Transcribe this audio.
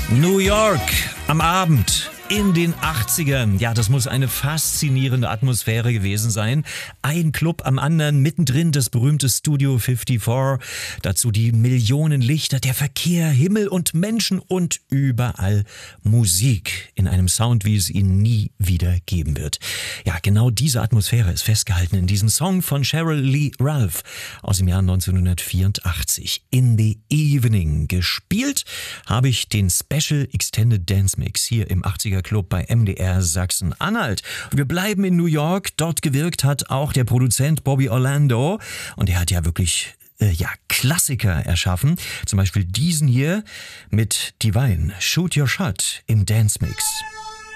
New York am Abend in den 80ern. Ja, das muss eine faszinierende Atmosphäre gewesen sein. Ein Club am anderen, mittendrin das berühmte Studio 54. Dazu die Millionen Lichter, der Verkehr, Himmel und Menschen und überall Musik in einem Sound, wie es ihn nie wieder geben wird. Ja, genau diese Atmosphäre ist festgehalten in diesem Song von Sheryl Lee Ralph aus dem Jahr 1984. In the Evening. Gespielt habe ich den Special Extended Dance Mix hier im 80er Club bei MDR Sachsen-Anhalt. Wir bleiben in New York. Dort gewirkt hat auch der Produzent Bobby Orlando. Und er hat ja wirklich Klassiker erschaffen. Zum Beispiel diesen hier mit Divine, Shoot Your Shot im Dance Mix.